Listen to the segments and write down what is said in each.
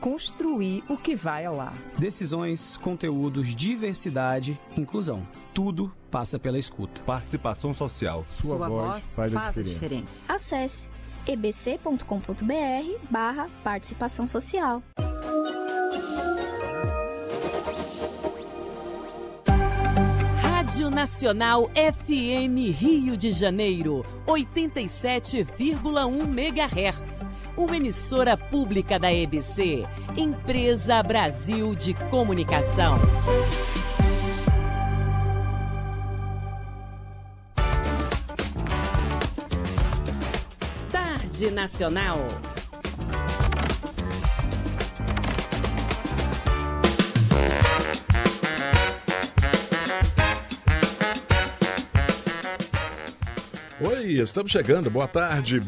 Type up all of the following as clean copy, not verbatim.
construir o que vai ao ar. Decisões, conteúdos, diversidade, inclusão. Tudo passa pela escuta. Participação social. Sua voz faz a diferença. Acesse ebc.com.br/participação social. Rádio Nacional FM Rio de Janeiro, 87,1 MHz. Uma emissora pública da EBC, Empresa Brasil de Comunicação. Tarde Nacional. Oi, estamos chegando, boa tarde.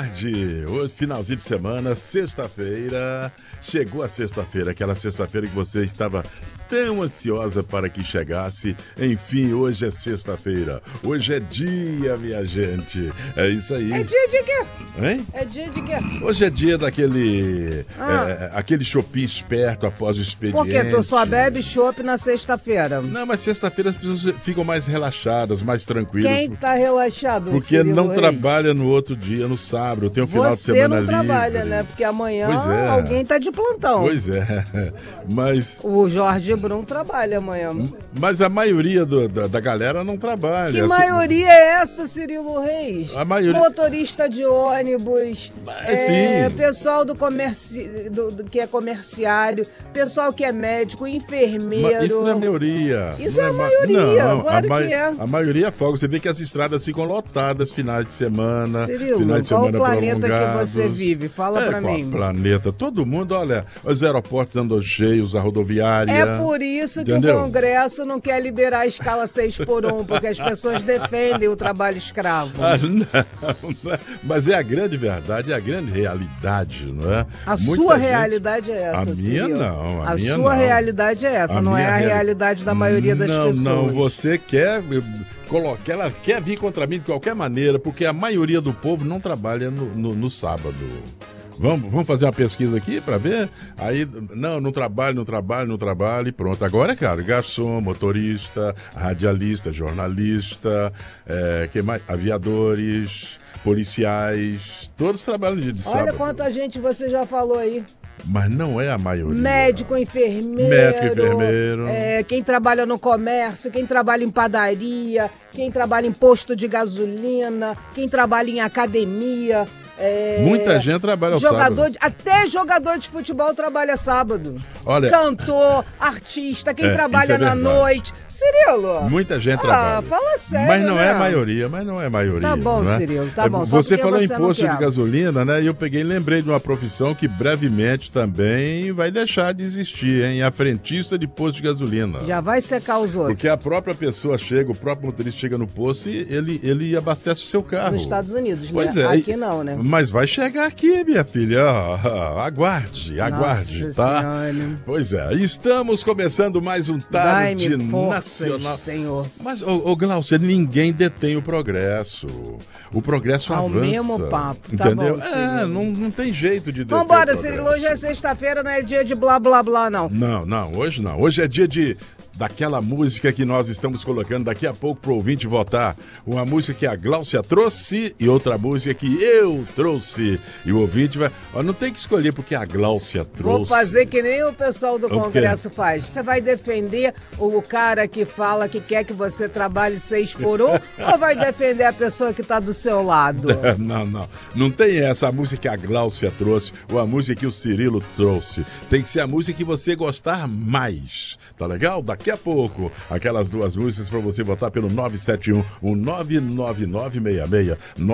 Hoje, finalzinho de semana, sexta-feira. Chegou a sexta-feira, aquela sexta-feira que você estava tão ansiosa para que chegasse. Enfim, hoje é sexta-feira. Hoje é dia, minha gente. É isso aí. É dia de quê? Hein? É dia de quê? Hoje é dia daquele aquele shopping esperto após o expediente. Por quê? Tu só bebe chopp na sexta-feira? Não, mas sexta-feira as pessoas ficam mais relaxadas, mais tranquilas. Quem tá relaxado? Porque não trabalha no outro dia, no sábado. Tem um final de semana livre. Você não trabalha, né? Porque amanhã alguém tá de plantão. Pois é. Mas... O Jorge Brum trabalha amanhã. Mas a maioria da galera não trabalha. Que maioria é essa, Cirilo Reis? A maioria... Motorista de ônibus, sim. Pessoal que é comerciário, pessoal que é médico, enfermeiro. Mas isso não é maioria. Isso é a maioria, não, claro que é. A maioria é folga. Você vê que as estradas ficam lotadas finais de semana. Cirilo, finais de semana qual planeta que você vive? Fala pra mim. Planeta? Todo mundo, olha, os aeroportos andam cheios, a rodoviária. É por isso que o Congresso não quer liberar a escala 6x1, porque as pessoas defendem o trabalho escravo. Não, mas é a grande verdade, é a grande realidade, não é? A sua realidade é essa, A minha não. A sua realidade é essa, não é a realidade da maioria das pessoas. Não, você quer... Ela quer vir contra mim de qualquer maneira, porque a maioria do povo não trabalha no sábado. Vamos fazer uma pesquisa aqui para ver? Aí, não trabalho e pronto. Agora, cara, garçom, motorista, radialista, jornalista, que mais? Aviadores, policiais, todos trabalham no dia de sábado. Olha quanta gente você já falou aí. Mas não é a maioria. Médico, enfermeiro. Quem trabalha no comércio, quem trabalha em padaria, quem trabalha em posto de gasolina, quem trabalha em academia. Muita gente trabalha ao sábado. Até jogador de futebol trabalha sábado. Olha, cantor, artista, quem trabalha na noite. Cirilo. Muita gente trabalha. Fala sério, mas não né? é maioria. Tá bom, né? Cirilo, tá bom. Você falou em posto de gasolina, né? E eu lembrei de uma profissão que brevemente também vai deixar de existir, hein? A frentista de posto de gasolina. Já vai secar os outros. Porque a própria pessoa chega, o próprio motorista chega no posto e ele abastece o seu carro. Nos Estados Unidos, pois né? É. Aqui não, né? Mas vai chegar aqui, minha filha. Aguarde, Nossa tá? Senhora. Pois é, estamos começando mais um Tarde Nacional. Senhor. Mas, Glaucia, ninguém detém o progresso. O progresso avança. Ao mesmo papo, entendeu? Tá bom, não tem jeito de deter. Vambora, Cirilo, hoje é sexta-feira, não é dia de blá blá blá, não. Não, hoje não. Hoje é dia daquela música que nós estamos colocando daqui a pouco pro ouvinte votar. Uma música que a Glaucia trouxe e outra música que eu trouxe. E o ouvinte vai... não tem que escolher porque a Glaucia trouxe. Vou fazer que nem o pessoal do Congresso faz. Você vai defender o cara que fala que quer que você trabalhe 6x1 ou vai defender a pessoa que tá do seu lado? Não tem essa. A música que a Glaucia trouxe ou a música que o Cirilo trouxe. Tem que ser a música que você gostar mais. Tá legal? Daqui a pouco, aquelas duas músicas para você votar pelo 971-19966.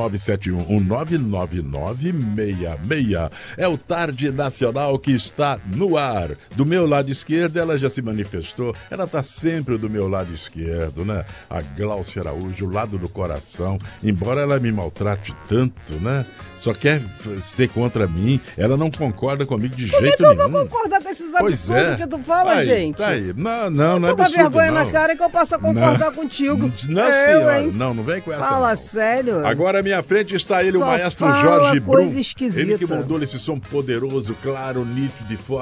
971-19966. É o Tarde Nacional que está no ar. Do meu lado esquerdo, ela já se manifestou. Ela tá sempre do meu lado esquerdo, né? A Glaucia Araújo, o lado do coração. Embora ela me maltrate tanto, né? Só quer ser contra mim. Ela não concorda comigo de jeito nenhum. Como é que eu vou concordar com esses absurdos que tu fala, gente? Tá aí. Não é absurdo, uma vergonha na cara que eu posso concordar contigo. Não, senhora. Não vem com essa. Fala sério. Agora à minha frente está ele, o maestro Jorge Brum. Ele que mandou esse som poderoso, claro, nítido de fora.